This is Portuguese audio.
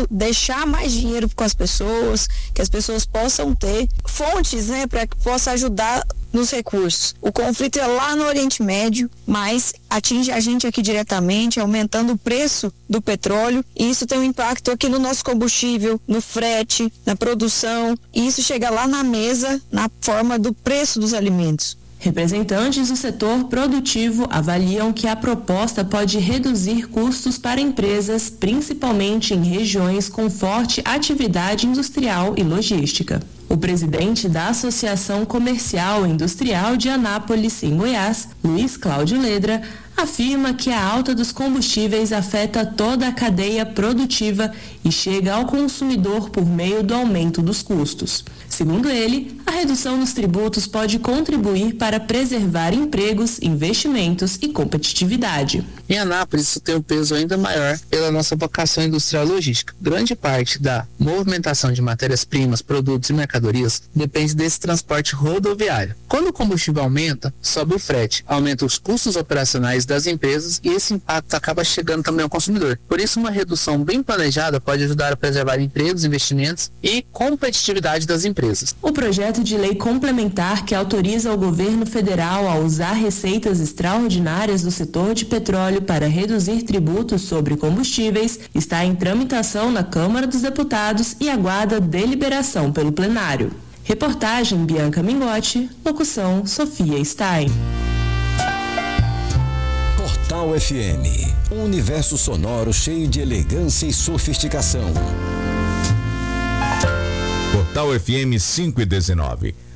deixar mais dinheiro com as pessoas, que as pessoas possam ter fontes, né, para que possa ajudar nos recursos. O conflito é lá no Oriente Médio, mas atinge a gente aqui diretamente, aumentando o preço do petróleo, e isso tem um impacto aqui no nosso combustível, no frete, na produção, e isso chega lá na mesa, na forma do preço dos alimentos. Representantes do setor produtivo avaliam que a proposta pode reduzir custos para empresas, principalmente em regiões com forte atividade industrial e logística. O presidente da Associação Comercial e Industrial de Anápolis, em Goiás, Luiz Cláudio Ledra, afirma que a alta dos combustíveis afeta toda a cadeia produtiva e chega ao consumidor por meio do aumento dos custos. Segundo ele, a redução dos tributos pode contribuir para preservar empregos, investimentos e competitividade. Em Anápolis, isso tem um peso ainda maior pela nossa vocação industrial e logística. Grande parte da movimentação de matérias-primas, produtos e mercadorias depende desse transporte rodoviário. Quando o combustível aumenta, sobe o frete, aumenta os custos operacionais das empresas e esse impacto acaba chegando também ao consumidor. Por isso, uma redução bem planejada pode ajudar a preservar empregos, investimentos e competitividade das empresas. O projeto de lei complementar que autoriza o governo federal a usar receitas extraordinárias do setor de petróleo para reduzir tributos sobre combustíveis está em tramitação na Câmara dos Deputados e aguarda deliberação pelo plenário. Reportagem Bianca Mingotti, locução Sofia Stein. Portal FM, um universo sonoro cheio de elegância e sofisticação. Portal FM 5 e 19.